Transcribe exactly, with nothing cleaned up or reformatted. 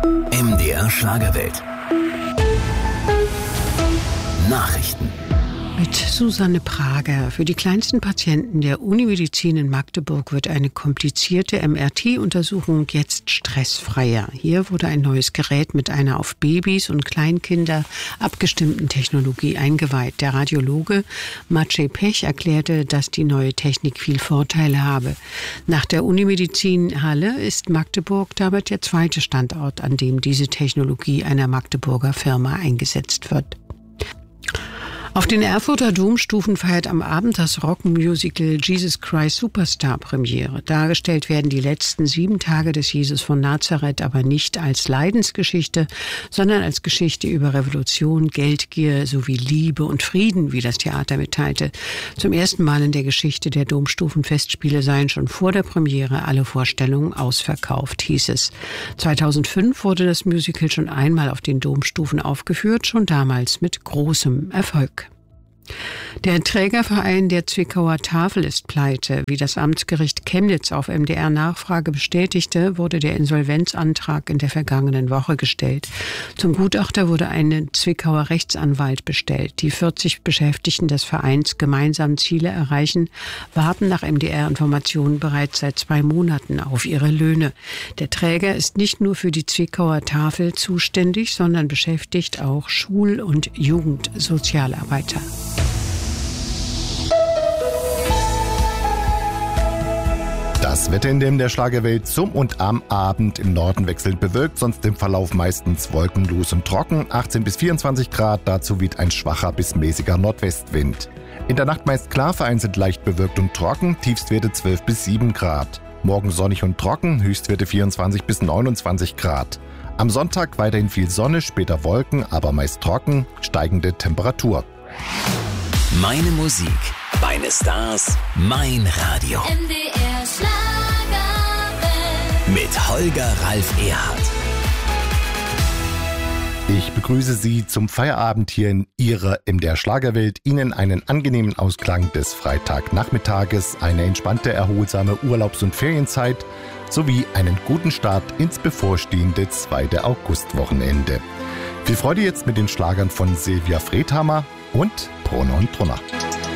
M D R Schlagerwelt. Nachrichten. Mit Susanne Prager. Für die kleinsten Patienten der Unimedizin in Magdeburg wird eine komplizierte M R T-Untersuchung jetzt stressfreier. Hier wurde ein neues Gerät mit einer auf Babys und Kleinkinder abgestimmten Technologie eingeweiht. Der Radiologe Maciej Pech erklärte, dass die neue Technik viel Vorteile habe. Nach der Unimedizin-Halle ist Magdeburg damit der zweite Standort, an dem diese Technologie einer Magdeburger Firma eingesetzt wird. Auf den Erfurter Domstufen feiert am Abend das Rockmusical Jesus Christ Superstar Premiere. Dargestellt werden die letzten sieben Tage des Jesus von Nazareth, aber nicht als Leidensgeschichte, sondern als Geschichte über Revolution, Geldgier sowie Liebe und Frieden, wie das Theater mitteilte. Zum ersten Mal in der Geschichte der Domstufenfestspiele seien schon vor der Premiere alle Vorstellungen ausverkauft, hieß es. zweitausendfünf wurde das Musical schon einmal auf den Domstufen aufgeführt, schon damals mit großem Erfolg. Der Trägerverein der Zwickauer Tafel ist pleite. Wie das Amtsgericht Chemnitz auf M D R-Nachfrage bestätigte, wurde der Insolvenzantrag in der vergangenen Woche gestellt. Zum Gutachter wurde ein Zwickauer Rechtsanwalt bestellt. Die vierzig Beschäftigten des Vereins gemeinsam Ziele erreichen, warten nach M D R-Informationen bereits seit zwei Monaten auf ihre Löhne. Der Träger ist nicht nur für die Zwickauer Tafel zuständig, sondern beschäftigt auch Schul- und Jugendsozialarbeiter. Das Wetter in dem der Schlagerwelt zum und am Abend im Norden wechselnd bewölkt, sonst im Verlauf meistens wolkenlos und trocken, achtzehn bis vierundzwanzig Grad, dazu weht ein schwacher bis mäßiger Nordwestwind. In der Nacht meist klar, vereinzelt leicht bewölkt und trocken, Tiefstwerte zwölf bis sieben Grad. Morgen sonnig und trocken, Höchstwerte vierundzwanzig bis neunundzwanzig Grad. Am Sonntag weiterhin viel Sonne, später Wolken, aber meist trocken, steigende Temperatur. Meine Musik, meine Stars, mein Radio. M D R Schlagerwelt. Mit Holger Ralf Erhardt. Ich begrüße Sie zum Feierabend hier in Ihrer M D R Schlagerwelt. Ihnen einen angenehmen Ausklang des Freitagnachmittages, eine entspannte, erholsame Urlaubs- und Ferienzeit sowie einen guten Start ins bevorstehende zweite Augustwochenende. Viel Freude jetzt mit den Schlagern von Silvia Fredhammer und Brunner und Brunner.